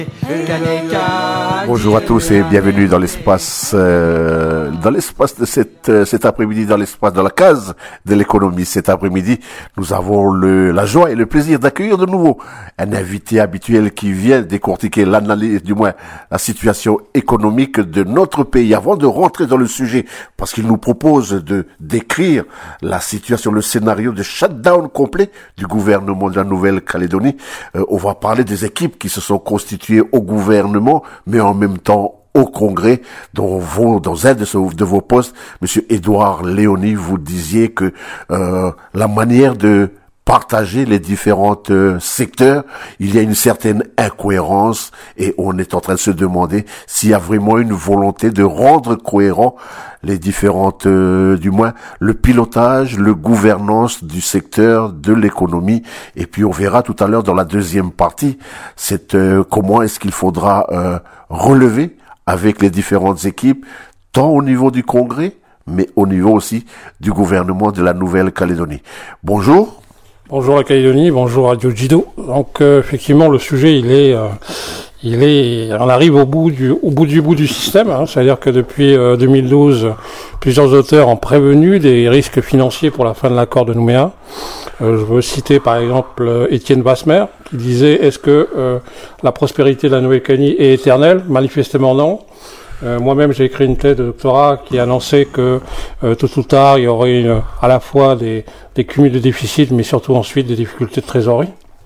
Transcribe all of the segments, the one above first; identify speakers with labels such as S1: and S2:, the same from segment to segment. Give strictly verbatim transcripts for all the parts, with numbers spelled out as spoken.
S1: Bonjour à tous et bienvenue dans l'espace, euh, dans l'espace de cette, euh, cet après-midi, dans l'espace de la case de l'économie. Cet après-midi, nous avons le, la joie et le plaisir d'accueillir de nouveau un invité habituel qui vient décortiquer l'analyse, du moins la situation économique de notre pays. Avant de rentrer dans le sujet, parce qu'il nous propose de décrire la situation, le scénario de shutdown complet du gouvernement de la Nouvelle-Calédonie, euh, on va parler des équipes qui se sont constituées au gouvernement, mais en même temps au Congrès, dont vous, dans un de, ce, de vos postes, Monsieur Édouard Léoni, vous disiez que euh, la manière de partager les différents euh, secteurs, il y a une certaine incohérence et on est en train de se demander s'il y a vraiment une volonté de rendre cohérent les différentes, euh, du moins, le pilotage, le gouvernance du secteur de l'économie. Et puis on verra tout à l'heure dans la deuxième partie, c'est euh, comment est-ce qu'il faudra euh, relever avec les différentes équipes, tant au niveau du Congrès, mais au niveau aussi du gouvernement de la Nouvelle-Calédonie. Bonjour.
S2: Bonjour la Calédonie, bonjour Radio Jido. Donc euh, effectivement le sujet il est, euh, il est, on arrive au bout du, au bout du bout du système. Hein, c'est-à-dire que depuis euh, deux mille douze, plusieurs auteurs ont prévenu des risques financiers pour la fin de l'accord de Nouméa. Euh, je veux citer par exemple euh, Étienne Vasmer qui disait est-ce que euh, la prospérité de la Nouvelle-Calédonie est éternelle? Manifestement non. Euh, moi-même, j'ai écrit une thèse de doctorat qui annonçait que euh, tôt ou tard, il y aurait une, à la fois des, des cumuls de déficits, mais surtout ensuite des difficultés de trésorerie.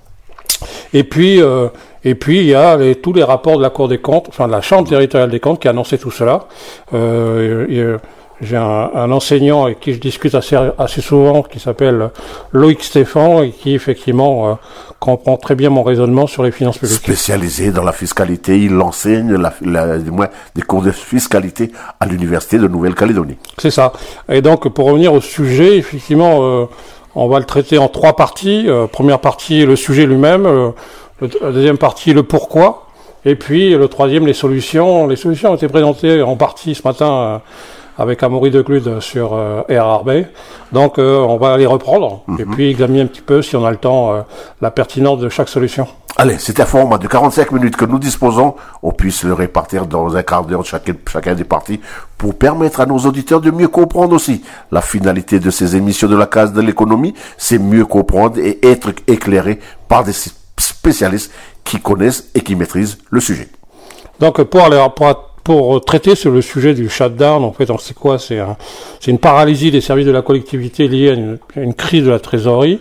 S2: Et puis, euh, et puis il y a les, tous les rapports de la Cour des comptes, enfin de la Chambre territoriale des comptes, qui annonçaient tout cela. Euh, et, j'ai un, un enseignant avec qui je discute assez, assez souvent, qui s'appelle Loïc Stéphane, et qui effectivement euh, comprend très bien mon raisonnement sur les finances publiques.
S1: Spécialisé dans la fiscalité, il enseigne la, la, du moins, des cours de fiscalité à l'Université de Nouvelle-Calédonie.
S2: C'est ça. Et donc, pour revenir au sujet, effectivement, euh, on va le traiter en trois parties. Euh, première partie, le sujet lui-même. Euh, le, la deuxième partie, le pourquoi. Et puis, le troisième, les solutions. Les solutions ont été présentées en partie ce matin euh, avec Amaury Declude sur euh, R R B. Donc, euh, on va les reprendre mm-hmm. et puis examiner un petit peu, si on a le temps, euh, la pertinence de chaque solution.
S1: Allez, c'est un format de quarante-cinq minutes que nous disposons. On puisse le répartir dans un quart d'heure de chacun, chacun des parties pour permettre à nos auditeurs de mieux comprendre aussi. La finalité de ces émissions de la case de l'économie, c'est mieux comprendre et être éclairé par des spécialistes qui connaissent et qui maîtrisent le sujet.
S2: Donc, pour aller, pour Pour traiter sur le sujet du shutdown, en fait, on sait quoi? C'est un, c'est une paralysie des services de la collectivité liée à une, à une crise de la trésorerie.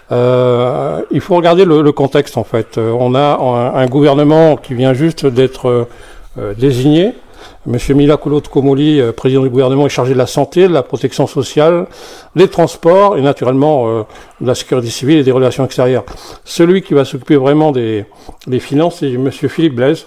S2: Euh, il faut regarder le, le contexte, en fait. On a un, un gouvernement qui vient juste d'être euh, désigné. Monsieur Mila Koulot-Komoli, euh, président du gouvernement, est chargé de la santé, de la protection sociale, des transports et naturellement euh, de la sécurité civile et des relations extérieures. Celui qui va s'occuper vraiment des, des finances, c'est monsieur Philippe Blaise,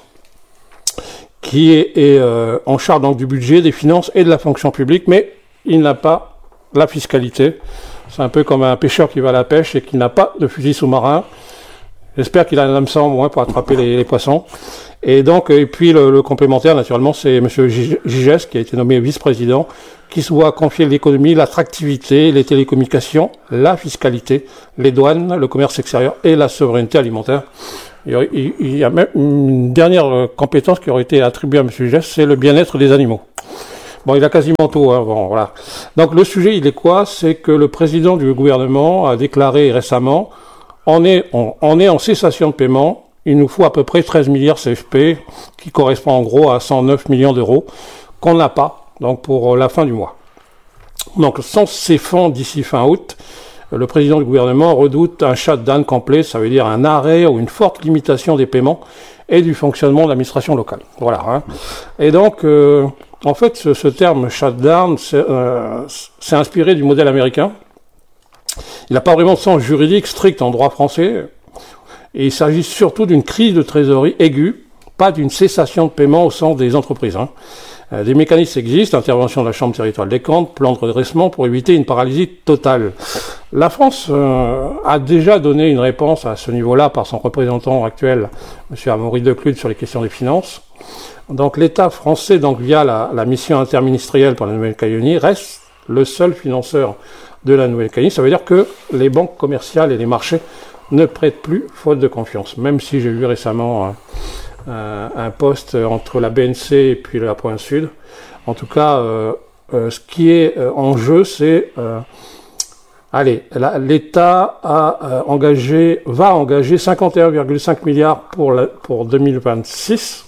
S2: qui est, est euh, en charge donc du budget, des finances et de la fonction publique, mais il n'a pas la fiscalité. C'est un peu comme un pêcheur qui va à la pêche et qui n'a pas de fusil sous-marin. J'espère qu'il a un hameçon au moins pour attraper les, les poissons. Et donc, et puis le, le complémentaire, naturellement, c'est M. Gigès, qui a été nommé vice-président, qui se voit confier l'économie, l'attractivité, les télécommunications, la fiscalité, les douanes, le commerce extérieur et la souveraineté alimentaire. Il y a même une dernière compétence qui aurait été attribuée à M. Gigès, c'est le bien-être des animaux. Bon, il a quasiment tout, hein, bon, voilà. Donc le sujet, il est quoi? C'est que le président du gouvernement a déclaré récemment, on est, on, on est en cessation de paiement, il nous faut à peu près treize milliards C F P, qui correspond en gros à cent neuf millions d'euros, qu'on n'a pas, donc pour la fin du mois. Donc sans ces fonds d'ici fin août, le président du gouvernement redoute un shutdown complet, ça veut dire un arrêt ou une forte limitation des paiements et du fonctionnement de l'administration locale. Voilà. Hein. Et donc, euh, en fait, ce, ce terme shutdown, c'est, euh, c'est inspiré du modèle américain. Il n'a pas vraiment de sens juridique strict en droit français. Et il s'agit surtout d'une crise de trésorerie aiguë, pas d'une cessation de paiement au sens des entreprises. Hein. Des mécanismes existent, intervention de la Chambre territoriale des comptes, plan de redressement pour éviter une paralysie totale. La France euh, a déjà donné une réponse à ce niveau-là par son représentant actuel, M. Amaury Declude, sur les questions des finances. Donc l'État français, donc via la, la mission interministérielle pour la Nouvelle-Calédonie, reste le seul financeur de la Nouvelle-Calédonie. Ça veut dire que les banques commerciales et les marchés ne prêtent plus faute de confiance. Même si j'ai vu récemment un, un poste entre la B N C et puis la province sud. En tout cas, euh, euh, ce qui est euh, en jeu, c'est euh, allez, la, l'État a euh, engagé, va engager cinquante et un virgule cinq milliards pour la, pour deux mille vingt-six.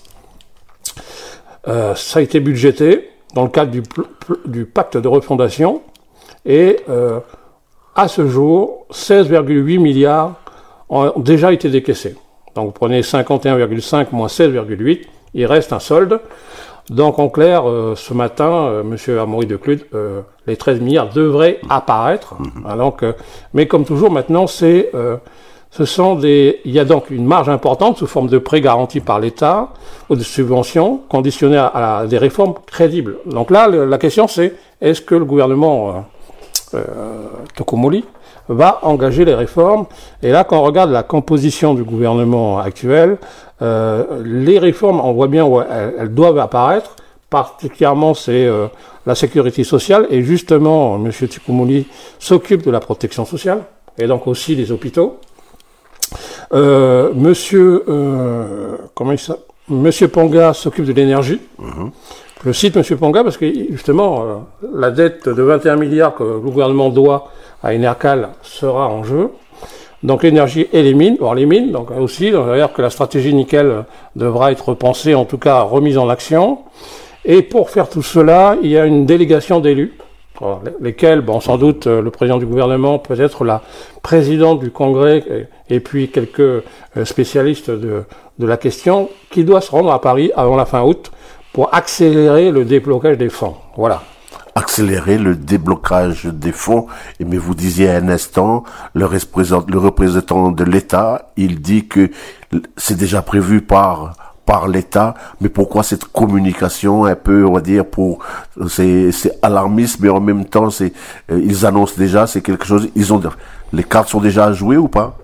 S2: Euh, ça a été budgété dans le cadre du, du pacte de refondation et euh, à ce jour, seize virgule huit milliards ont déjà été décaissés. Donc vous prenez cinquante et un virgule cinq moins seize virgule huit, il reste un solde. Donc en clair, euh, ce matin, euh, Monsieur Amaury de Clude, euh, les treize milliards devraient apparaître. Mmh. Alors que, mais comme toujours, maintenant, c'est, euh, ce sont des, il y a donc une marge importante sous forme de prêts garantis par l'État ou de subventions conditionnées à, à des réformes crédibles. Donc là, le, la question c'est, est-ce que le gouvernement euh, euh, Tokomoli va engager les réformes? Et là, quand on regarde la composition du gouvernement actuel, euh, les réformes, on voit bien où elles, elles doivent apparaître. Particulièrement, c'est euh, la sécurité sociale. Et justement, M. Tokomoli s'occupe de la protection sociale et donc aussi des hôpitaux. Euh, monsieur, euh, comment il s'appelle, Monsieur Ponga s'occupe de l'énergie. Mmh. Je cite Monsieur Ponga parce que justement, euh, la dette de vingt et un milliards que le gouvernement doit à Enercal sera en jeu. Donc l'énergie et les mines, or les mines, donc aussi, d'ailleurs que la stratégie nickel devra être repensée, en tout cas remise en action. Et pour faire tout cela, il y a une délégation d'élus, lesquels, bon, sans doute le président du gouvernement, peut-être la présidente du Congrès, et, et puis quelques spécialistes de, de la question, qui doit se rendre à Paris avant la fin août pour accélérer le déblocage des fonds. Voilà.
S1: Accélérer le déblocage des fonds. Et mais vous disiez à un instant, le représentant, le représentant de l'État, il dit que c'est déjà prévu par par l'État, mais pourquoi cette communication un peu, on va dire, pour c'est c'est alarmiste, mais en même temps c'est euh, ils annoncent déjà, c'est quelque chose, ils ont les cartes sont déjà jouées ou pas?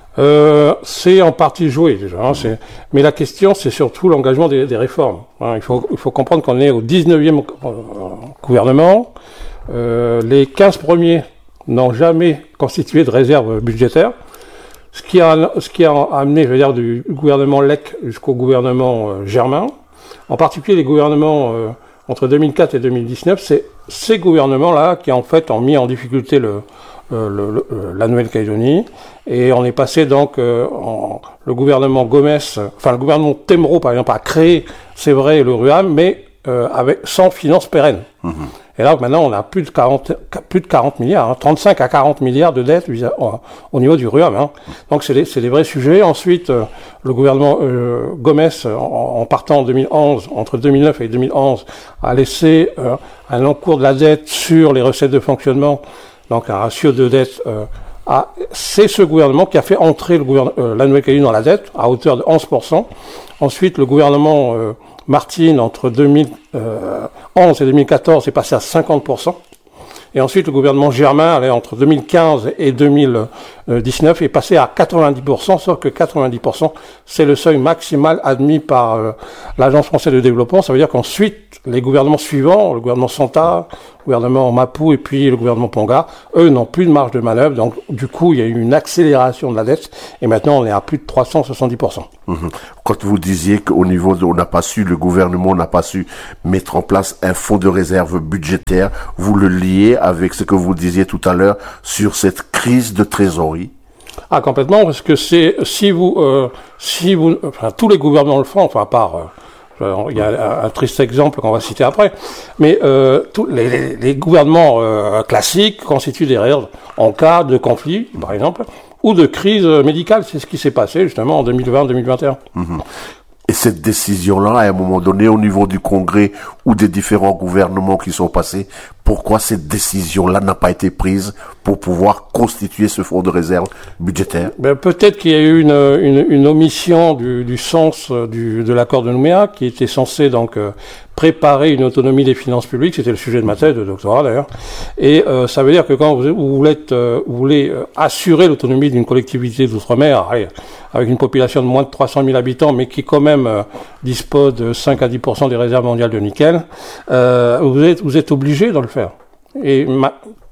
S2: Euh, c'est en partie joué déjà, hein, c'est... mais la question c'est surtout l'engagement des, des réformes. Hein. Il faut il faut comprendre qu'on est au dix-neuvième gouvernement. Euh, les quinze premiers n'ont jamais constitué de réserve budgétaire. Ce qui a, ce qui a amené, je veux dire, du gouvernement L E C jusqu'au gouvernement euh, Germain, en particulier les gouvernements euh, entre deux mille quatre et deux mille dix-neuf, c'est ces gouvernements-là qui en fait ont mis en difficulté le, euh, le, le, la Nouvelle-Calédonie, et on est passé donc euh, en, le gouvernement Gomes, enfin le gouvernement Temro par exemple a créé, c'est vrai, le RUAM, mais euh, avec sans finances pérennes. Mmh. Et là, maintenant, on a plus de quarante, plus de quarante milliards, hein, trente-cinq à quarante milliards de dettes au, au niveau du RUAM. Hein. Donc, c'est des, c'est des vrais sujets. Ensuite, euh, le gouvernement euh, Gomes, en, en partant en deux mille onze, entre deux mille neuf et deux mille onze, a laissé euh, un encours de la dette sur les recettes de fonctionnement, donc un ratio de dette. Euh, à, c'est ce gouvernement qui a fait entrer le gouvernement, euh, la Nouvelle-Calédonie dans la dette à hauteur de onze pour cent. Ensuite, le gouvernement euh, Martine, entre deux mille onze et deux mille quatorze, est passé à cinquante pour cent. Et ensuite, le gouvernement Germain, allait entre deux mille quinze et deux mille dix-neuf, est passé à quatre-vingt-dix pour cent, sauf que quatre-vingt-dix pour cent, c'est le seuil maximal admis par euh, l'Agence française de développement. Ça veut dire qu'ensuite, les gouvernements suivants, le gouvernement Santa, le gouvernement Mapou et puis le gouvernement Ponga, eux n'ont plus de marge de manœuvre. Donc, du coup, il y a eu une accélération de la dette et maintenant, on est à plus de trois cent soixante-dix pour cent.
S1: Mmh. Quand vous disiez qu'au niveau de, on n'a pas su, le gouvernement n'a pas su mettre en place un fonds de réserve budgétaire, vous le liez avec ce que vous disiez tout à l'heure sur cette crise de trésorerie?
S2: Ah, complètement, parce que c'est, si vous, euh, si vous, enfin, tous les gouvernements le font, enfin, à part, euh, il y a un, un triste exemple qu'on va citer après, mais euh, tous les, les, les gouvernements euh, classiques constituent des réserves en cas de conflit, par exemple, ou de crise médicale. C'est ce qui s'est passé, justement, en deux mille vingt deux mille vingt et un. Mmh.
S1: Et cette décision-là, à un moment donné, au niveau du Congrès ou des différents gouvernements qui sont passés, pourquoi cette décision-là n'a pas été prise pour pouvoir constituer ce fonds de réserve budgétaire?
S2: Ben, peut-être qu'il y a eu une, une, une omission du, du sens du, de l'accord de Nouméa, qui était censé donc euh, préparer une autonomie des finances publiques. C'était le sujet de ma thèse de doctorat d'ailleurs. Et euh, ça veut dire que quand vous, vous voulez, euh, vous voulez euh, assurer l'autonomie d'une collectivité d'outre-mer, avec une population de moins de trois cent mille habitants, mais qui quand même euh, dispose de cinq à dix pour cent des réserves mondiales de nickel, euh, vous êtes, vous êtes obligé de le faire. Et ma,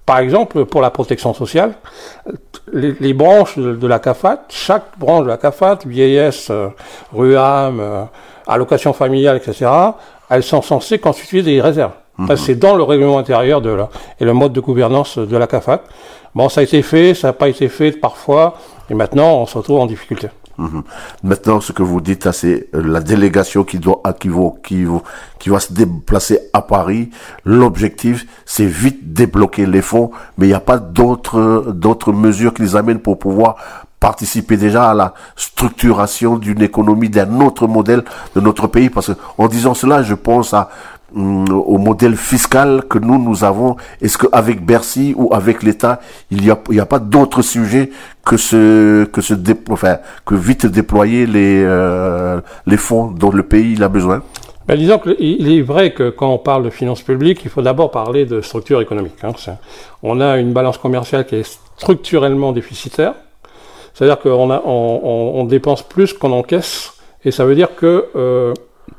S2: par exemple, pour la protection sociale, les, les branches de, de la C A F A T, chaque branche de la C A F A T, vieillesse, euh, RUAM, euh, allocation familiale, et cetera, elles sont censées constituer des réserves. Mmh. C'est dans le règlement intérieur de la, et le mode de gouvernance de la C A F A T. Bon, ça a été fait, ça n'a pas été fait parfois, et maintenant, on se retrouve en difficulté.
S1: Mmh. Maintenant, ce que vous dites, là, c'est la délégation qui doit, qui va, qui va, qui va se déplacer à Paris. L'objectif, c'est vite débloquer les fonds, mais il n'y a pas d'autres, d'autres mesures qui les amènent pour pouvoir participer déjà à la structuration d'une économie, d'un autre modèle de notre pays. Parce que, en disant cela, je pense à, au modèle fiscal que nous, nous avons. Est-ce qu'avec Bercy ou avec l'État, il y a, il y a pas d'autres sujets que ce, que ce dé, enfin, que vite déployer les, euh, les fonds dont le pays il a besoin?
S2: Ben, disons qu'il est vrai que quand on parle de finances publiques, il faut d'abord parler de structure économique. Hein. On a une balance commerciale qui est structurellement déficitaire. C'est-à-dire qu'on a, on, on, on dépense plus qu'on encaisse. Et ça veut dire que, euh,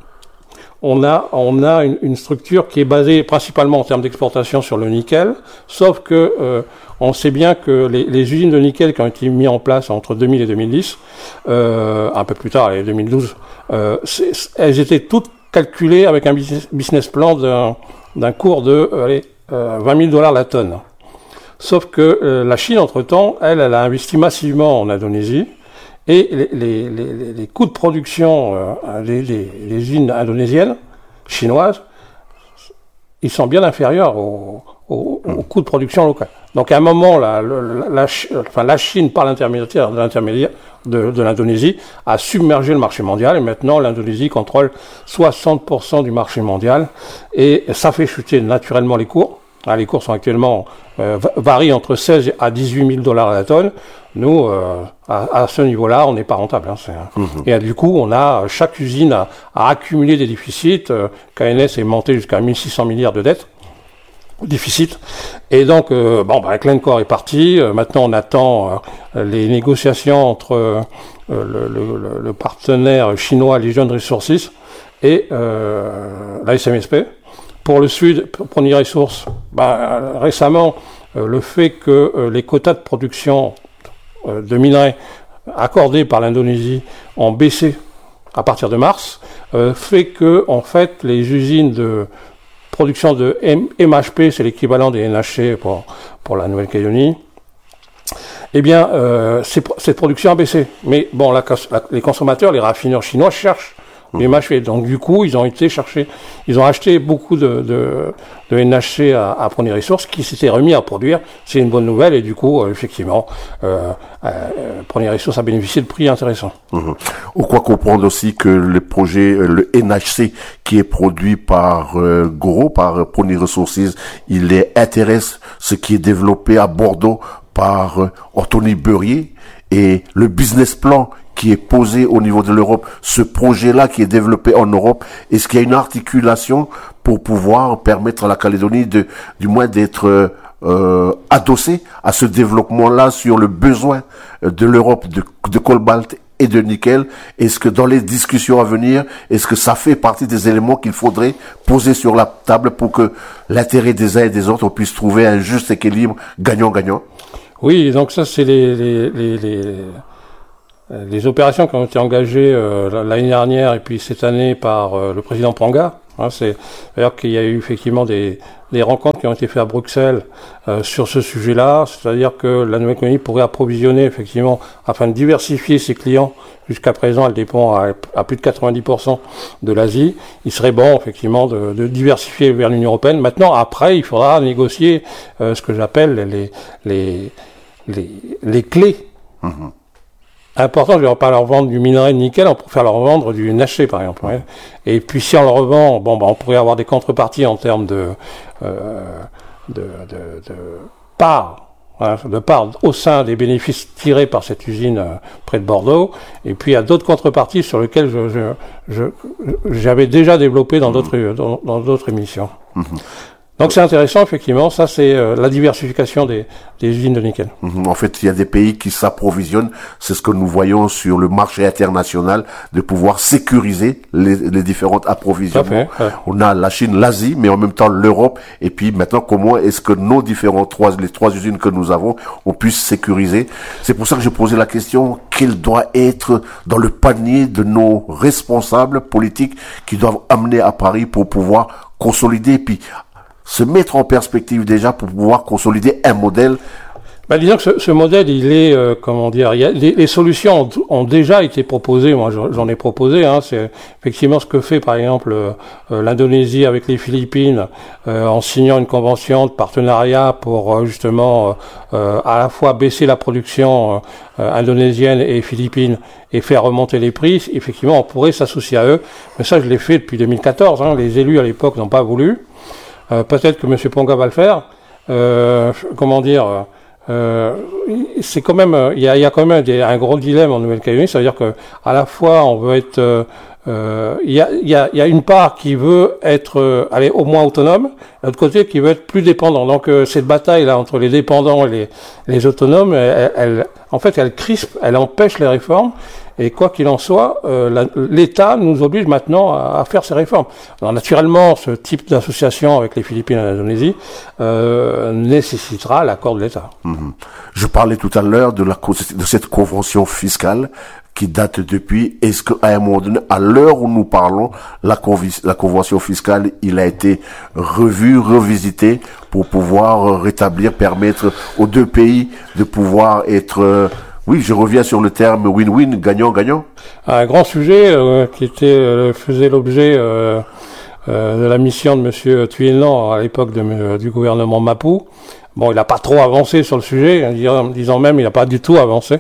S2: On a, on a une, une structure qui est basée principalement en termes d'exportation sur le nickel, sauf que euh, on sait bien que les, les usines de nickel qui ont été mises en place entre deux mille et deux mille dix, euh, un peu plus tard, et deux mille douze, euh, elles étaient toutes calculées avec un business, business plan d'un, d'un cours de allez, euh, vingt mille dollars la tonne. Sauf que euh, la Chine, entre-temps, elle, elle a investi massivement en Indonésie. Et les, les, les, les coûts de production, euh, les, les, les usines indonésiennes, chinoises, ils sont bien inférieurs aux, aux, aux coûts de production locaux. Donc à un moment, la, la, la, enfin, la Chine, par l'intermédiaire de l'intermédiaire de, de l'Indonésie, a submergé le marché mondial. Et maintenant, l'Indonésie contrôle soixante pour cent du marché mondial. Et ça fait chuter naturellement les cours. Ah, les cours sont actuellement euh, varient entre seize à dix-huit mille dollars à la tonne. Nous, euh, à, à ce niveau-là, on n'est pas rentable. Hein, c'est, mmh. Et euh, du coup, on a chaque usine a, a accumulé des déficits. Euh, K N S est monté jusqu'à mille six cents milliards de dettes, déficit. Et donc, euh, bon, bah, Glencore est parti. Euh, maintenant, on attend euh, les négociations entre euh, le, le, le partenaire chinois Legion Resources et euh, la S M S P. Pour le Sud, pour Pony Resources, bah, récemment, euh, le fait que euh, les quotas de production euh, de minerais accordés par l'Indonésie ont baissé à partir de mars, euh, fait que, en fait, les usines de production de M H P, c'est l'équivalent des N H C pour, pour la Nouvelle-Calédonie, eh bien, euh, cette production a baissé. Mais bon, la, la, les consommateurs, les raffineurs chinois cherchent les M H P. Donc du coup, ils ont été chercher, ils ont acheté beaucoup de, de, de N H C à, à Pony Resources qui s'étaient remis à produire. C'est une bonne nouvelle et du coup, euh, effectivement, euh, euh, Pony Resources a bénéficié de prix intéressants.
S1: Mmh. On croit comprendre aussi que le projet, le N H C qui est produit par euh, Goro, par Pony Resources, il les intéresse, ce qui est développé à Bordeaux par euh, Anthony Beurier, et le business plan qui est posé au niveau de l'Europe, ce projet-là qui est développé en Europe, est-ce qu'il y a une articulation pour pouvoir permettre à la Calédonie de, du moins d'être euh, adossée à ce développement-là sur le besoin de l'Europe de, de cobalt et de nickel? Est-ce que dans les discussions à venir, est-ce que ça fait partie des éléments qu'il faudrait poser sur la table pour que l'intérêt des uns et des autres puisse trouver un juste équilibre gagnant-gagnant?
S2: Oui, donc ça c'est les, les, les, les... les opérations qui ont été engagées euh, l'année dernière et puis cette année par euh, le président Panga, hein, c'est d'ailleurs qu'il y a eu effectivement des, des rencontres qui ont été faites à Bruxelles euh, sur ce sujet-là, c'est-à-dire que la Nouvelle-Calédonie pourrait approvisionner effectivement afin de diversifier ses clients. Jusqu'à présent, elle dépend à, à plus de quatre-vingt-dix pour cent de l'Asie. Il serait bon effectivement de, de diversifier vers l'Union européenne. Maintenant, après, il faudra négocier euh, ce que j'appelle les les les, les clés. Mmh. Important, je ne vais pas leur vendre du minerai de nickel, on pourrait faire leur vendre du N H C par exemple. Ouais. Et puis si on leur revend, bon, bah, on pourrait avoir des contreparties en termes de, euh, de, de, de part, hein, de part au sein des bénéfices tirés par cette usine euh, près de Bordeaux. Et puis il y a d'autres contreparties sur lesquelles je, je, je, j'avais déjà développé dans d'autres, dans, dans d'autres émissions.
S1: Mmh.
S2: Donc c'est intéressant, effectivement, ça c'est euh, la diversification des, des usines de nickel.
S1: En fait, il y a des pays qui s'approvisionnent, c'est ce que nous voyons sur le marché international, de pouvoir sécuriser les, les différents approvisionnements.
S2: Fait, ouais.
S1: On a la Chine, l'Asie, mais en même temps l'Europe, et puis maintenant comment est-ce que nos différents trois, les trois usines que nous avons, on puisse sécuriser. C'est pour ça que je posais la question, quel doit être dans le panier de nos responsables politiques qui doivent amener à Paris pour pouvoir consolider, puis se mettre en perspective déjà pour pouvoir consolider un modèle.
S2: Bah, disons que ce, ce modèle, il est, euh, comment dire, il y a, les, les solutions ont, ont déjà été proposées. Moi, j'en ai proposé. Hein, c'est effectivement ce que fait, par exemple, euh, l'Indonésie avec les Philippines, euh, en signant une convention de partenariat pour euh, justement euh, à la fois baisser la production euh, indonésienne et philippine et faire remonter les prix. Effectivement, on pourrait s'associer à eux. Mais ça, je l'ai fait depuis deux mille quatorze. Hein, les élus à l'époque n'ont pas voulu. Euh, peut-être que M. Ponga va le faire. Euh, comment dire euh, c'est quand même, il y a, y a quand même des, un gros dilemme en Nouvelle-Calédonie. C'est-à-dire que à la fois on veut être, il euh, y, a, y, a, y a une part qui veut être, euh, aller au moins autonome, l'autre côté qui veut être plus dépendant. Donc euh, cette bataille là entre les dépendants et les, les autonomes, elle, elle, en fait, elle crispe, elle empêche les réformes. Et quoi qu'il en soit, euh, la, l'État nous oblige maintenant à, à faire ces réformes. Alors naturellement, ce type d'association avec les Philippines et l'Indonésie euh, nécessitera l'accord de l'État.
S1: Mmh. Je parlais tout à l'heure de, la, de cette convention fiscale qui date depuis. Est-ce qu'à un moment donné, à l'heure où nous parlons, la, convi- la convention fiscale, il a été revu, revisité pour pouvoir rétablir, permettre aux deux pays de pouvoir être... Euh, Oui, je reviens sur le terme win-win, gagnant-gagnant.
S2: Un grand sujet euh, qui était euh, faisait l'objet euh, euh, de la mission de Monsieur Tuénan à l'époque de, euh, du gouvernement Mapou. Bon, il n'a pas trop avancé sur le sujet, en disant même il n'a pas du tout avancé.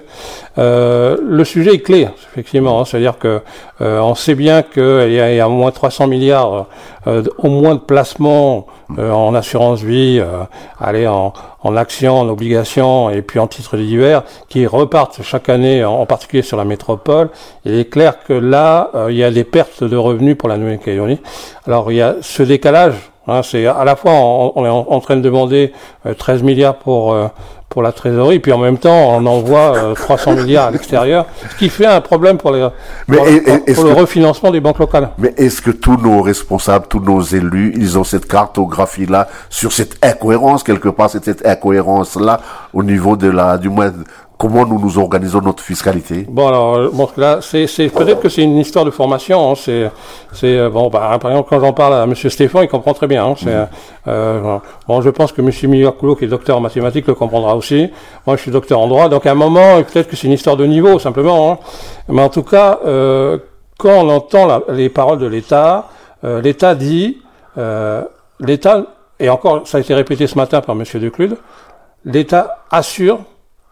S2: Euh, le sujet est clé, effectivement. Hein, c'est-à-dire que euh, on sait bien qu'il y a, il y a au moins trois cents milliards, euh, au moins de placements euh, en assurance vie, euh, allez, en, en actions, en obligations et puis en titres divers, qui repartent chaque année, en, en particulier sur la métropole. Il est clair que là, euh, il y a des pertes de revenus pour la Nouvelle-Calédonie. Alors il y a ce décalage. Hein, c'est à la fois on, on est en, en train de demander euh, treize milliards pour euh, pour la trésorerie, puis en même temps on envoie euh, trois cents milliards à l'extérieur, ce qui fait un problème pour, les,
S1: mais
S2: pour,
S1: est,
S2: pour, pour le
S1: que,
S2: refinancement des banques locales.
S1: Mais est-ce que tous nos responsables, tous nos élus, ils ont cette cartographie-là sur cette incohérence quelque part, cette, cette incohérence-là au niveau de la, du moins, comment nous nous organisons notre fiscalité?
S2: Bon alors bon là c'est c'est peut-être que c'est une histoire de formation. Hein, c'est c'est bon bah, par exemple quand j'en parle à Monsieur Stéphane, il comprend très bien. Hein, c'est mmh. euh, bon je pense que Monsieur Miyakulo qui est docteur en mathématiques le comprendra aussi. Moi je suis docteur en droit, donc à un moment peut-être que c'est une histoire de niveau simplement. Hein, mais en tout cas euh, quand on entend la, les paroles de l'État, euh, l'État dit euh, l'État et encore ça a été répété ce matin par Monsieur Declude, l'État assure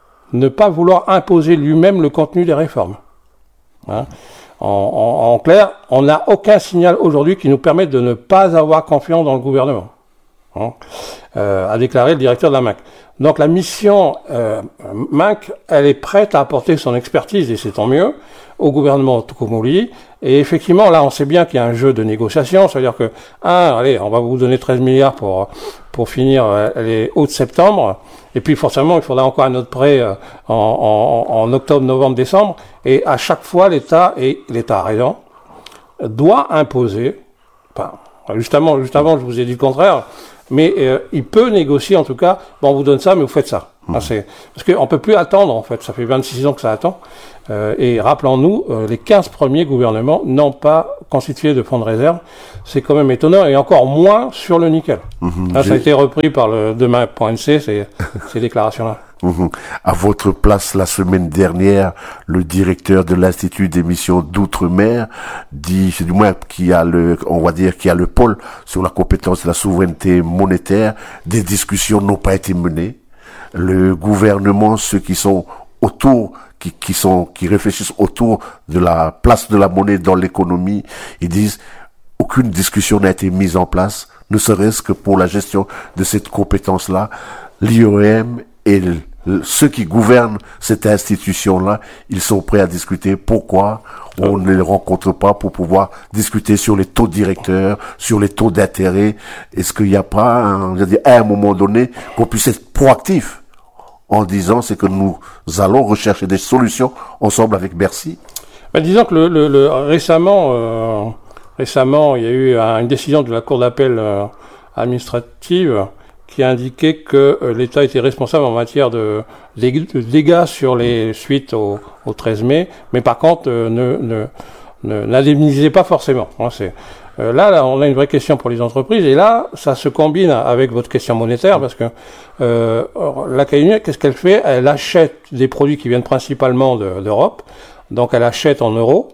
S2: ne pas vouloir imposer lui-même le contenu des réformes. Hein en, en, en clair, on n'a aucun signal aujourd'hui qui nous permette de ne pas avoir confiance dans le gouvernement, hein euh, a déclaré le directeur de la M A C. Donc la mission euh, M A C, elle est prête à apporter son expertise, et c'est tant mieux, au gouvernement Tokomoli. Et effectivement, là, on sait bien qu'il y a un jeu de négociation, c'est-à-dire que, un, allez, on va vous donner treize milliards pour pour finir euh, les août-septembre, et puis forcément, il faudra encore un autre prêt euh, en, en, en octobre, novembre, décembre, et à chaque fois, l'État, et l'État a raison, doit imposer, enfin, justement, juste avant, je vous ai dit le contraire, mais euh, il peut négocier, en tout cas, bon, on vous donne ça, mais vous faites ça. Mmh. Ah, c'est, parce qu'on peut plus attendre, en fait, ça fait vingt-six ans que ça attend, euh, et rappelons-nous, euh, les quinze premiers gouvernements n'ont pas constitué de fonds de réserve, c'est quand même étonnant, et encore moins sur le nickel. Mmh, là, ça a été repris par le demain.nc, ces, ces déclarations-là.
S1: Mmh. À votre place, la semaine dernière, le directeur de l'Institut d'émission d'Outre-mer dit, c'est du moins qui a le, on va dire, qui a le pôle sur la compétence de la souveraineté monétaire, des discussions n'ont pas été menées. Le gouvernement, ceux qui sont autour, qui, qui sont, qui réfléchissent autour de la place de la monnaie dans l'économie, ils disent, aucune discussion n'a été mise en place, ne serait-ce que pour la gestion de cette compétence-là. L'I O M et ceux qui gouvernent cette institution-là, ils sont prêts à discuter. Pourquoi on ne les rencontre pas pour pouvoir discuter sur les taux directeurs, sur les taux d'intérêt? Est-ce qu'il n'y a pas, un, je veux dire, à un moment donné, qu'on puisse être proactif en disant c'est que nous allons rechercher des solutions ensemble avec Bercy?
S2: Ben, disons que le, le, le récemment, euh, récemment, il y a eu une décision de la Cour d'appel euh, administrative qui a indiqué que euh, l'État était responsable en matière de, de dégâts sur les suites au, au treize mai, mais par contre euh, ne, ne, ne n'indemnisait pas forcément. Hein, c'est, euh, là, là, on a une vraie question pour les entreprises, et là, ça se combine avec votre question monétaire, parce que euh, l'Académie, qu'est-ce qu'elle fait? Elle achète des produits qui viennent principalement de, d'Europe, donc elle achète en euros,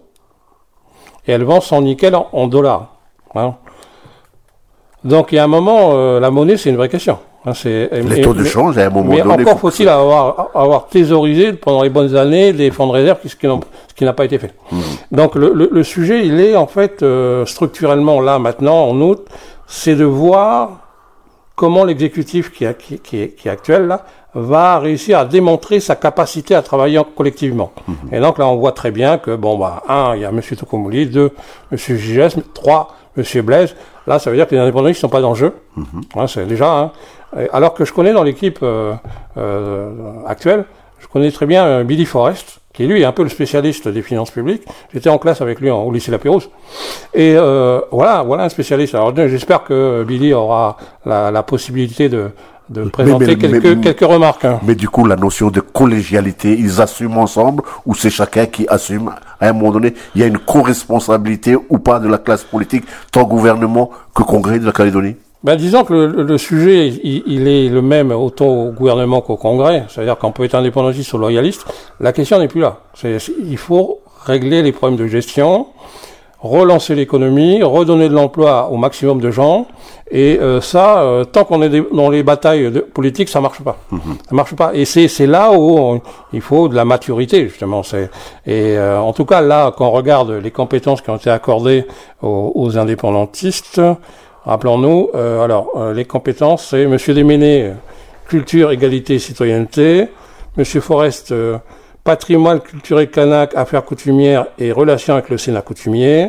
S2: et elle vend son nickel en, en dollars. Hein. Donc il y a un moment, euh, la monnaie c'est une vraie question. Hein, c'est,
S1: les taux de change à un moment
S2: mais
S1: donné.
S2: Mais encore faut-il avoir, avoir thésaurisé pendant les bonnes années des fonds de réserve, ce qui, ce qui n'a pas été fait. Mmh. Donc le, le, le sujet, il est en fait euh, structurellement là maintenant en août, c'est de voir comment l'exécutif qui, a, qui, qui, est, qui est actuel là va réussir à démontrer sa capacité à travailler collectivement. Mmh. Et donc là on voit très bien que bon bah un, il y a M. Tokomouli, deux, M. Gigès, trois, M. Blaise. Là, ça veut dire que les indépendantistes ne sont pas dans le jeu. Mmh. Hein, c'est déjà. Hein. Alors que je connais dans l'équipe euh, euh, actuelle, je connais très bien euh, Billy Forrest, qui lui est un peu le spécialiste des finances publiques. J'étais en classe avec lui en, au lycée Lapérouse. Et euh, voilà, voilà un spécialiste. Alors j'espère que Billy aura la, la possibilité de de présenter mais, mais, quelques, mais, quelques remarques. Hein.
S1: Mais du coup, la notion de collégialité, ils assument ensemble ou c'est chacun qui assume? À un moment donné, il y a une co-responsabilité ou pas de la classe politique, tant gouvernement que Congrès de la Calédonie?
S2: Ben, disons que le, le sujet, il, il est le même autant au gouvernement qu'au Congrès. C'est-à-dire qu'on peut être indépendantiste ou loyaliste. La question n'est plus là. C'est, il faut régler les problèmes de gestion, relancer l'économie, redonner de l'emploi au maximum de gens, et euh, ça, euh, tant qu'on est des, dans les batailles de, politiques, ça marche pas. Mmh. Ça marche pas. Et c'est c'est là où on, il faut de la maturité justement. C'est et euh, en tout cas là, quand on regarde les compétences qui ont été accordées aux, aux indépendantistes, rappelons-nous, euh, alors euh, les compétences, c'est Monsieur Desménés, culture, égalité, citoyenneté, Monsieur Forest. Euh, Patrimoine culturel kanak, affaires coutumières et relations avec le Sénat coutumier.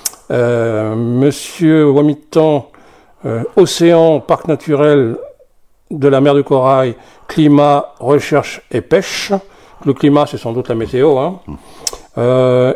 S2: Euh, Monsieur Wamitan, euh, océan, parc naturel de la mer de Corail, climat, recherche et pêche. Le climat, c'est sans doute la météo. Hein. Euh,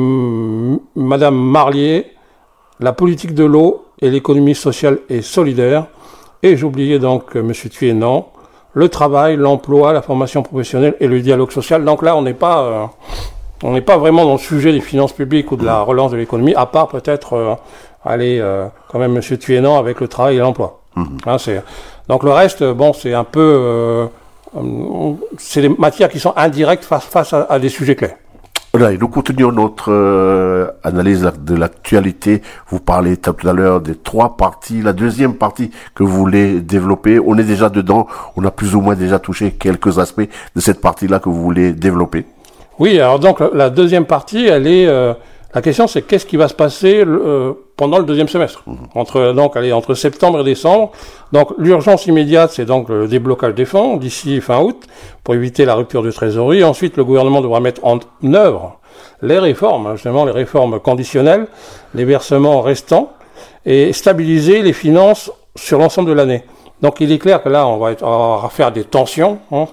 S2: m- Madame Marlier, la politique de l'eau et l'économie sociale et solidaire. Et j'oubliais donc euh, Monsieur Tuénan, le travail, l'emploi, la formation professionnelle et le dialogue social. Donc là, on n'est pas, euh, on n'est pas vraiment dans le sujet des finances publiques ou de la relance de l'économie, à part peut-être euh, aller euh, quand même Monsieur Tuénan avec le travail et l'emploi. Mmh. Hein, c'est, donc le reste, bon, c'est un peu, euh, c'est des matières qui sont indirectes face, face à, à des sujets clés.
S1: Voilà, et nous continuons notre euh, analyse de l'actualité. Vous parlez tout à l'heure des trois parties. La deuxième partie que vous voulez développer, on est déjà dedans. On a plus ou moins déjà touché quelques aspects de cette partie-là que vous voulez développer.
S2: Oui, alors donc la deuxième partie, elle est... Euh, la question, c'est qu'est-ce qui va se passer euh, pendant le deuxième semestre, mmh. entre donc allez entre septembre et décembre. Donc l'urgence immédiate, c'est donc le déblocage des fonds d'ici fin août pour éviter la rupture de trésorerie. Ensuite, le gouvernement devra mettre en œuvre les réformes, justement les réformes conditionnelles, les versements restants et stabiliser les finances sur l'ensemble de l'année. Donc il est clair que là, on va, être, on va faire des tensions hein,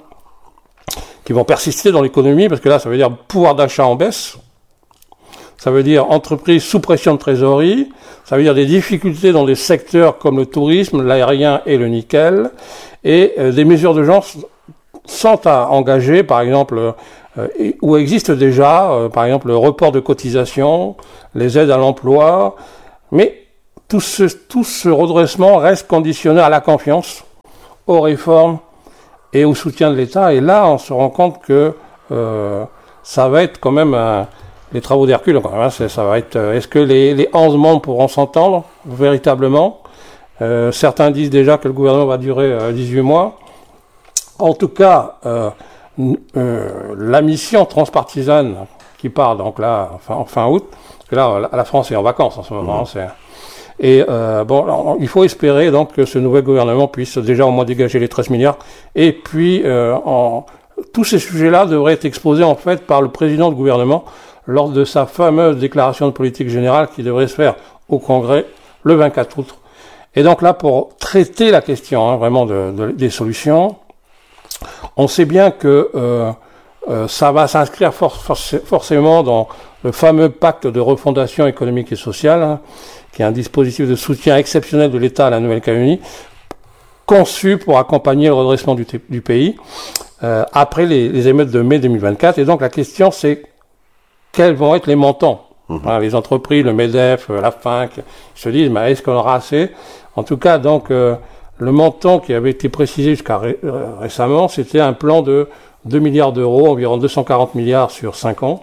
S2: qui vont persister dans l'économie parce que là, ça veut dire pouvoir d'achat en baisse. Ça veut dire entreprise sous pression de trésorerie, ça veut dire des difficultés dans des secteurs comme le tourisme, l'aérien et le nickel, et euh, des mesures d'urgence sont à engager, par exemple, euh, ou existent déjà, euh, par exemple, le report de cotisation, les aides à l'emploi, mais tout ce, tout ce redressement reste conditionné à la confiance, aux réformes et au soutien de l'État, et là, on se rend compte que euh, ça va être quand même un... Les travaux d'Hercule, hein, ça va être. Euh, est-ce que les, les onze membres pourront s'entendre véritablement? euh, Certains disent déjà que le gouvernement va durer euh, dix-huit mois. En tout cas, euh, euh, la mission transpartisane qui part donc là fin, fin août, parce que là la France est en vacances en ce moment, mmh. c'est, Et euh, bon, alors, il faut espérer donc que ce nouvel gouvernement puisse déjà au moins dégager les treize milliards. Et puis, euh, en, tous ces sujets-là devraient être exposés en fait par le président du gouvernement lors de sa fameuse déclaration de politique générale qui devrait se faire au Congrès le vingt-quatre août. Et donc là, pour traiter la question hein, vraiment de, de, des solutions, on sait bien que euh, euh, ça va s'inscrire for- for- forcément dans le fameux pacte de refondation économique et sociale, hein, qui est un dispositif de soutien exceptionnel de l'État à la Nouvelle-Calédonie, conçu pour accompagner le redressement du, t- du pays euh, après les, les émeutes de mai deux mille vingt-quatre. Et donc la question, c'est quels vont être les montants. Mmh. Hein, les entreprises, le MEDEF, la F I N C, se disent, mais est-ce qu'on aura assez? En tout cas, donc, euh, le montant qui avait été précisé jusqu'à ré- euh, récemment, c'était un plan de deux milliards d'euros, environ deux cent quarante milliards sur cinq ans.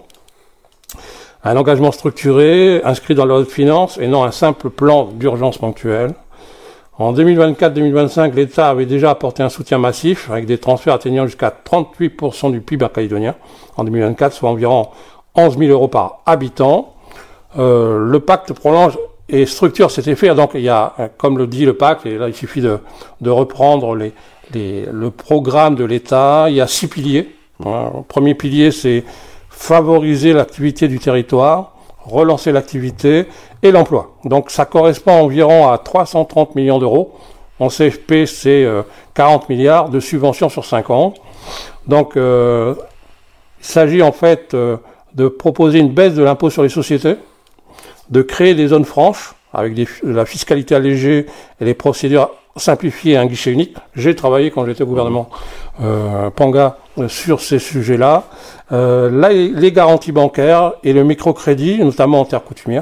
S2: Un engagement structuré, inscrit dans la loi de finances, et non un simple plan d'urgence ponctuel. En deux mille vingt-quatre deux mille vingt-cinq, l'État avait déjà apporté un soutien massif, avec des transferts atteignant jusqu'à trente-huit pour cent du P I B calédonien, en deux mille vingt-quatre, soit environ onze mille euros par habitant. Euh, le pacte prolonge et structure cet effet. Donc il y a, comme le dit le pacte, et là il suffit de, de reprendre les, les, le programme de l'État. Il y a six piliers. Hein. Le premier pilier, c'est favoriser l'activité du territoire, relancer l'activité et l'emploi. Donc ça correspond environ à trois cent trente millions d'euros. En C F P, c'est euh, quarante milliards de subventions sur cinq ans. Donc euh, il s'agit en fait euh, de proposer une baisse de l'impôt sur les sociétés, de créer des zones franches avec des, de la fiscalité allégée et les procédures simplifiées et un guichet unique. J'ai travaillé quand j'étais au gouvernement euh, Panga euh, sur ces sujets-là. Euh, là, les garanties bancaires et le microcrédit, notamment en terre coutumière.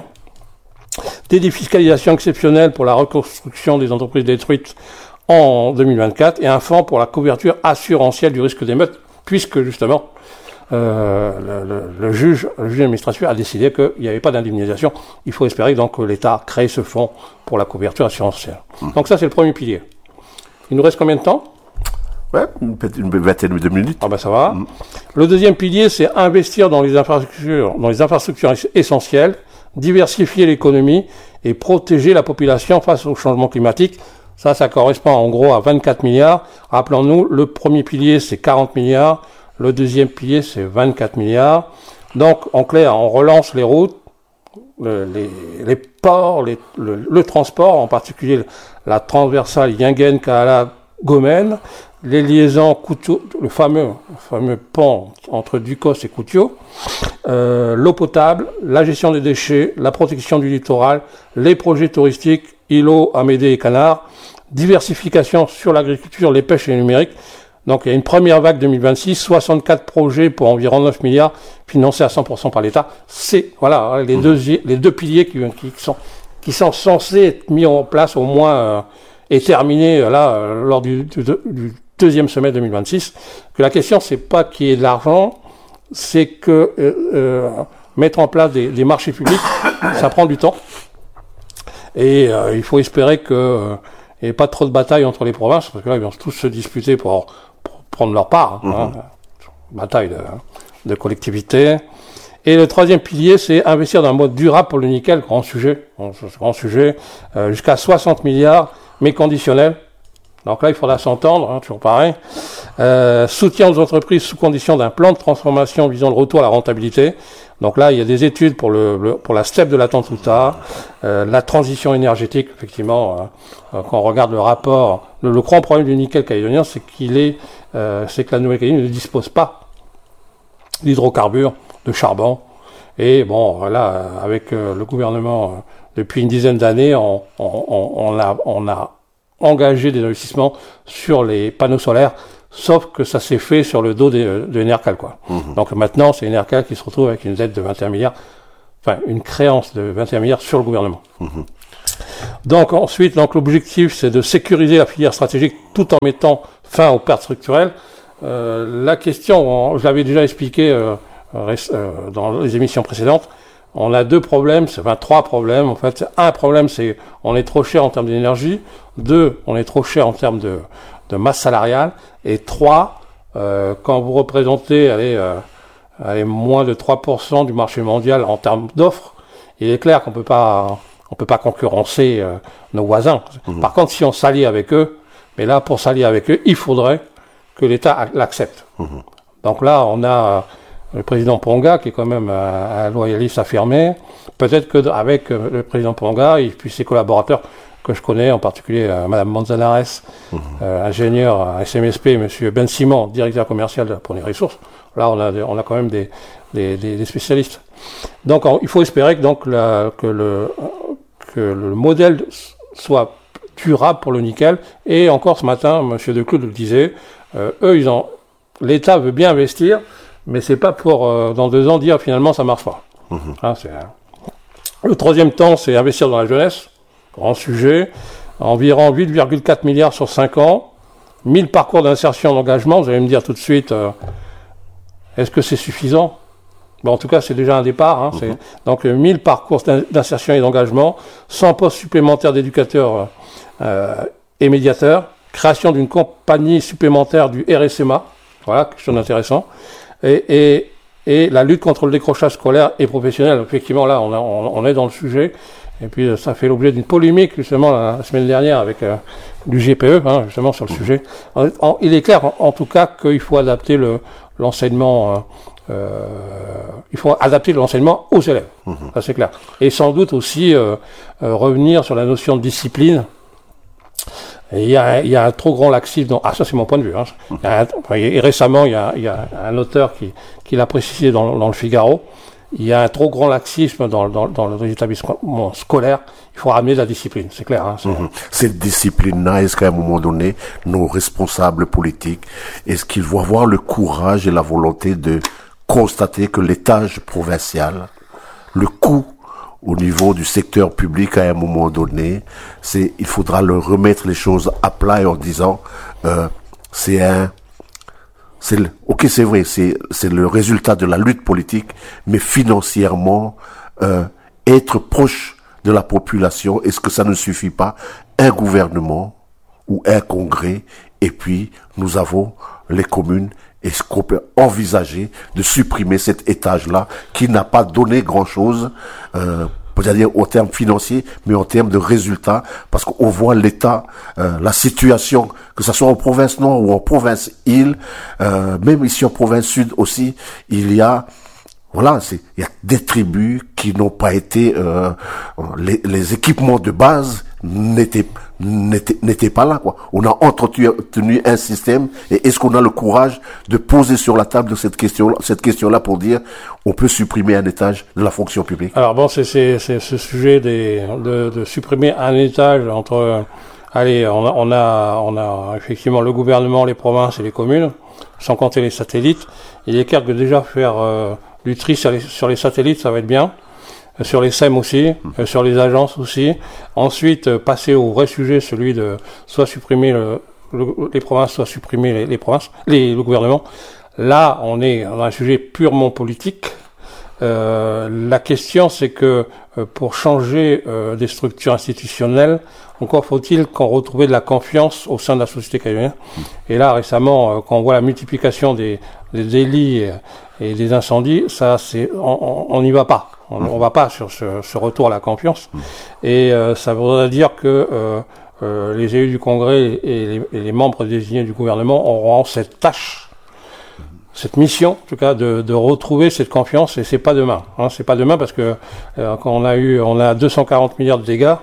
S2: Des défiscalisations exceptionnelles pour la reconstruction des entreprises détruites en deux mille vingt-quatre et un fonds pour la couverture assurantielle du risque d'émeute, puisque justement, Euh, le, le, le juge, le juge administratif a décidé qu'il n'y avait pas d'indemnisation. Il faut espérer donc que l'État crée ce fonds pour la couverture assurantielle. Mmh. Donc ça, c'est le premier pilier. Il nous reste combien de temps?
S1: Ouais, peut-être une vingtaine de minutes.
S2: Ah ben ça va.
S1: Mmh.
S2: Le deuxième pilier, c'est investir dans les infrastructures, dans les infrastructures essentielles, diversifier l'économie et protéger la population face au changement climatique. Ça, ça correspond en gros à vingt-quatre milliards. Rappelons-nous, le premier pilier, c'est quarante milliards. Le deuxième pilier, c'est vingt-quatre milliards. Donc, en clair, on relance les routes, le, les, les ports, les, le, le transport, en particulier la transversale Yingen-Kaala-Gomen, les liaisons Koutio, le fameux, fameux pont entre Ducos et Koutio, euh, l'eau potable, la gestion des déchets, la protection du littoral, les projets touristiques, îlots, Amédée et Canard, diversification sur l'agriculture, les pêches et le numérique. Donc il y a une première vague deux mille vingt-six, soixante-quatre projets pour environ neuf milliards, financés à cent pour cent par l'État. C'est voilà les, mmh. deux, les deux piliers qui, qui, sont, qui sont censés être mis en place au moins euh, et terminés là euh, lors du, du, du deuxième semestre deux mille vingt-six. Que la question, c'est pas qu'il y ait de l'argent, c'est que euh, euh, mettre en place des, des marchés publics, ça prend du temps. Et euh, il faut espérer que euh, il n'y ait pas trop de batailles entre les provinces, parce que là, ils vont tous se disputer pour, pour prendre leur part. Hein, mmh. hein, bataille de, de collectivité. Et le troisième pilier, c'est investir dans un mode durable pour le nickel, grand sujet, grand sujet, euh, jusqu'à soixante milliards, mais conditionnel. Donc là, il faudra s'entendre, hein, toujours pareil. Euh, soutien aux entreprises sous condition d'un plan de transformation visant le retour à la rentabilité. Donc là, il y a des études pour le, le pour la steppe de la Tantouta, euh, la transition énergétique, effectivement. Euh, quand on regarde le rapport, le, le grand problème du nickel calédonien, c'est qu'il est, euh, c'est que la Nouvelle-Calédonie ne dispose pas d'hydrocarbures, de charbon. Et bon, voilà, avec euh, le gouvernement, euh, depuis une dizaine d'années, on, on, on, on a, on a engagé des investissements sur les panneaux solaires, sauf que ça s'est fait sur le dos de, de Enercal, quoi. Mmh. Donc maintenant, c'est Enercal qui se retrouve avec une dette de vingt et un milliards, enfin, une créance de vingt et un milliards sur le gouvernement. Mmh. Donc ensuite, donc l'objectif, c'est de sécuriser la filière stratégique tout en mettant fin aux pertes structurelles. Euh, la question, je l'avais déjà expliqué euh, euh, dans les émissions précédentes, on a deux problèmes, c'est enfin trois problèmes en fait. Un problème, c'est on est trop cher en termes d'énergie. Deux, on est trop cher en termes de, de masse salariale. Et trois, euh, quand vous représentez allez, euh, allez, moins de trois pour cent du marché mondial en termes d'offres, il est clair qu'on peut pas on peut pas concurrencer euh, nos voisins.
S1: Mmh.
S2: Par contre, si on s'allie avec eux, mais là, pour s'allier avec eux, il faudrait que l'État l'accepte. Mmh. Donc là, on a euh, le président Ponga, qui est quand même un, un loyaliste affirmé. Peut-être qu'avec euh, le président Ponga, et puis ses collaborateurs, que je connais, en particulier euh, Madame Manzanares, mmh. euh, ingénieur à S M S P, Monsieur Ben Simon, directeur commercial pour les ressources. Là, on a, on a quand même des, des, des, des spécialistes. Donc, on, il faut espérer que, donc, la, que, le, que le modèle soit durable pour le nickel. Et encore ce matin, Monsieur Decloux le disait, euh, eux, ils ont, l'État veut bien investir, mais c'est pas pour, euh, dans deux ans, dire finalement ça marche pas. Mmh. Hein, c'est, hein. Le troisième temps, c'est investir dans la jeunesse. Grand sujet, environ huit virgule quatre milliards sur cinq ans, mille parcours d'insertion d'engagement. Vous allez me dire tout de suite, euh, est-ce que c'est suffisant? Bon, en tout cas, c'est déjà un départ. Hein, mm-hmm. c'est, donc, euh, mille parcours d'insertion et d'engagement, cent postes supplémentaires d'éducateurs euh, et médiateurs, création d'une compagnie supplémentaire du R S M A, voilà, quelque chose d'intéressant, et, et, et la lutte contre le décrochage scolaire et professionnel. Effectivement, là, on, a, on, on est dans le sujet. Et puis, ça fait l'objet d'une polémique, justement, la, la semaine dernière avec euh, du G P E, hein, justement, sur le sujet. En, en, il est clair, en, en tout cas, qu'il faut adapter le, l'enseignement, euh, euh, il faut adapter l'enseignement aux élèves. Mmh. Ça, c'est clair. Et sans doute aussi euh, euh, revenir sur la notion de discipline. Et il y a, il y a un trop grand laxisme dans... Ah, ça, c'est mon point de vue. Hein. Mmh. Il y a un, enfin, et récemment, il y a, il y a un auteur qui, qui l'a précisé dans, dans le Figaro. Il y a un trop grand laxisme dans, dans, dans les établissements scolaires. Il faut ramener de la discipline, c'est clair. Hein, c'est...
S1: Mmh. Cette discipline-là, est-ce qu'à un moment donné, nos responsables politiques, est-ce qu'ils vont avoir le courage et la volonté de constater que l'étage provincial, le coût au niveau du secteur public à un moment donné, c'est, il faudra leur remettre les choses à plat et en disant, euh, c'est un... C'est le, ok, c'est vrai, c'est, c'est le résultat de la lutte politique, mais financièrement, euh, être proche de la population, est-ce que ça ne suffit pas? Un gouvernement ou un congrès, et puis nous avons les communes. Est-ce qu'on peut envisager de supprimer cet étage-là qui n'a pas donné grand-chose, euh, c'est-à-dire en termes financiers, mais en termes de résultats, parce qu'on voit l'état, euh, la situation, que ce soit en province nord ou en province île, euh, même ici en province sud aussi, il y a, voilà, c'est, il y a des tribus qui n'ont pas été, euh, les, les équipements de base n'étaient, n'étaient, n'étaient pas là, quoi. On a entretenu un système, et est-ce qu'on a le courage de poser sur la table de cette question, cette question-là pour dire, on peut supprimer un étage de la fonction publique?
S2: Alors bon, c'est, c'est, c'est ce sujet des, de, de supprimer un étage entre, allez, on a, on a, on a effectivement le gouvernement, les provinces et les communes, sans compter les satellites. Il est clair que déjà faire euh, du tri sur les, sur les satellites, ça va être bien. Sur les S E M aussi, euh, sur les agences aussi. Ensuite, euh, passer au vrai sujet, celui de soit supprimer le, le, les provinces, soit supprimer les, les provinces, les, le gouvernement. Là, on est dans un sujet purement politique. Euh, la question, c'est que euh, pour changer euh, des structures institutionnelles, encore faut-il qu'on retrouve de la confiance au sein de la société calédonienne. Et là, récemment, euh, quand on voit la multiplication des, des délits et, et des incendies, ça, c'est, on n'y va pas. On ne va pas sur ce, ce retour à la confiance. Et euh, ça voudrait dire que euh, euh, les élus du Congrès et les, et les membres désignés du gouvernement auront cette tâche, cette mission, en tout cas, de, de retrouver cette confiance. Et c'est pas demain. Hein, c'est pas demain parce que euh, quand on a eu, on a deux cent quarante milliards de dégâts,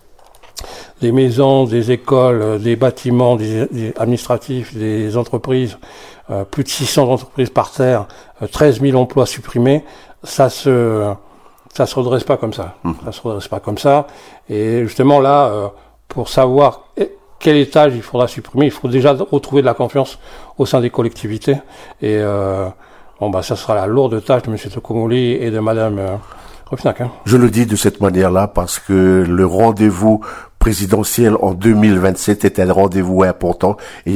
S2: des maisons, des écoles, des bâtiments, des, des administratifs, des entreprises, euh, plus de six cents entreprises par terre, euh, treize mille emplois supprimés. Ça se Ça se redresse pas comme ça. Mmh. Ça se redresse pas comme ça. Et justement là, euh, pour savoir quel étage il faudra supprimer, il faut déjà retrouver de la confiance au sein des collectivités. Et euh, bon bah ça sera la lourde tâche de M. Tokomoli et de Mme euh, Rufnac. Hein.
S1: Je le dis de cette manière-là parce que le rendez-vous présidentiel en deux mille vingt-sept est un rendez-vous important. Et